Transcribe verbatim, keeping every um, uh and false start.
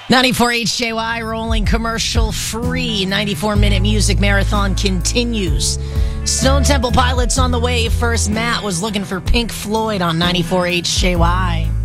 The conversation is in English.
ninety-four H J Y rolling commercial free. ninety-four minute music marathon continues. Stone Temple Pilots on the way. First, Matt was looking for Pink Floyd on ninety-four H J Y.